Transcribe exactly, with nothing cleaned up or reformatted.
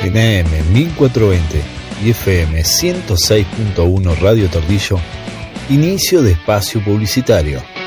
En A M mil cuatrocientos veinte y F M ciento seis punto uno Radio Tordillo, inicio de espacio publicitario.